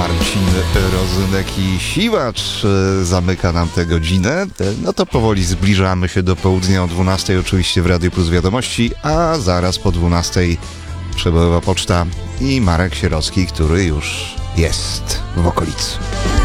Marcin Rozynek i Siwacz zamyka nam tę godzinę. No to powoli zbliżamy się do południa. O 12 oczywiście w Radiu Plus Wiadomości, a zaraz po 12 przebojowa poczta i Marek Sierocki, który już jest w okolicy.